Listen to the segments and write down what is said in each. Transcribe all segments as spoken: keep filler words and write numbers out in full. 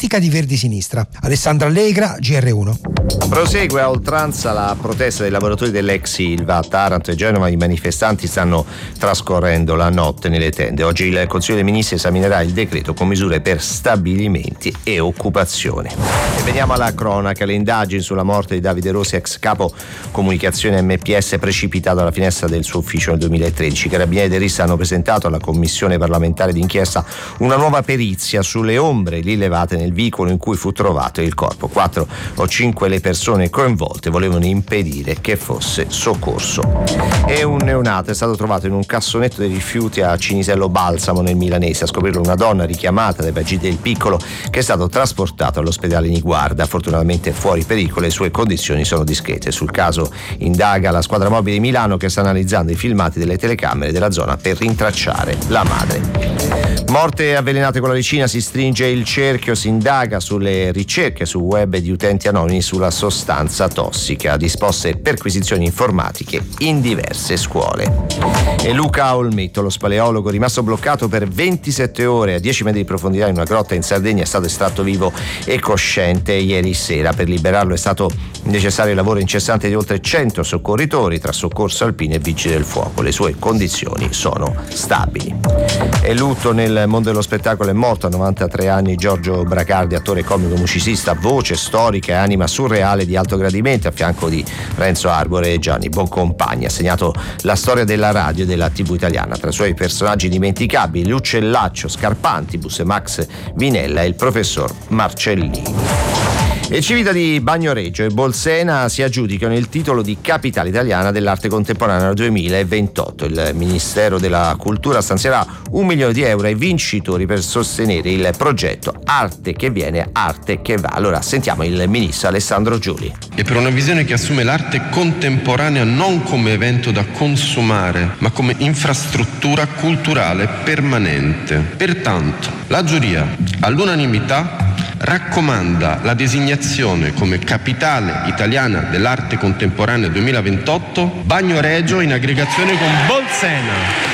politica di Verdi Sinistra. Alessandra Allegra, G R uno. Prosegue a oltranza la protesta dei lavoratori dell'ex Ilva. A Taranto e Genova i manifestanti stanno trascorrendo la notte nelle tende. Oggi il Consiglio dei Ministri esaminerà il decreto con misure per stabilimenti e occupazione. E veniamo alla cronaca. Le indagini sulla morte di Davide Rossi, ex capo comunicazione M P S, precipitato alla finestra del suo ufficio nel duemilatredici. I carabinieri del R I S hanno presentato alla commissione parlamentare d'inchiesta una nuova perizia sulle ombre rilevate nel veicolo in cui fu trovato il corpo. Quattro o cinque le persone coinvolte volevano impedire che fosse soccorso. E un neonato è stato trovato in un cassonetto dei rifiuti a Cinisello Balsamo nel milanese. A scoprirlo una donna richiamata dai vagiti del piccolo, che è stato trasportato all'ospedale Niguarda, fortunatamente fuori pericolo. Le sue condizioni sono discrete. Sul caso indaga la squadra mobile di Milano, che sta analizzando i filmati delle telecamere della zona per rintracciare la madre. Morte avvelenate con la ricina, si stringe il cerchio, si indaga sulle ricerche sul web di utenti anonimi sulla sostanza tossica, disposte perquisizioni informatiche in diverse scuole. E Luca Olmetto, lo speleologo rimasto bloccato per ventisette ore a dieci metri di profondità in una grotta in Sardegna, è stato estratto vivo e cosciente ieri sera. Per liberarlo è stato necessario il lavoro incessante di oltre cento soccorritori tra soccorso alpino e vigili del fuoco. Le sue condizioni sono stabili. E lutto nel mondo dello spettacolo. È morto a novantatré anni Giorgio Bracardi, attore comico musicista, voce storica e anima surreale di alto gradimento, a fianco di Renzo Arbore e Gianni Boncompagni. Ha segnato la storia della radio e della tivù italiana. Tra i suoi personaggi dimenticabili L'Uccellaccio, Scarpantibus, Max Vinella e il professor Marcellini. E Civita di Bagnoregio e Bolsena si aggiudicano il titolo di capitale italiana dell'arte contemporanea duemilaventotto. Il Ministero della Cultura stanzierà un milione di euro ai vincitori per sostenere il progetto Arte che viene, arte che va. Allora sentiamo il ministro Alessandro Giuli. E per una visione che assume l'arte contemporanea non come evento da consumare, ma come infrastruttura culturale permanente. Pertanto, la giuria, all'unanimità, raccomanda la designazione come capitale italiana dell'arte contemporanea duemilaventotto Bagnoregio in aggregazione con Bolsena.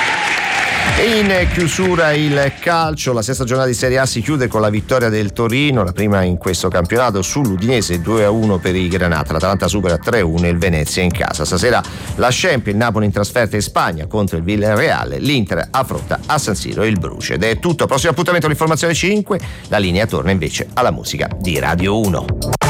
E in chiusura il calcio. La sesta giornata di Serie A si chiude con la vittoria del Torino, la prima in questo campionato, sull'Udinese due a uno per i Granata. L'Atalanta supera tre a uno il Venezia in casa. Stasera la Champions, il Napoli in trasferta in Spagna contro il Villarreal, l'Inter affronta a San Siro il Bruce. Ed è tutto. Prossimo appuntamento all'informazione cinque. La linea torna invece alla musica di Radio uno.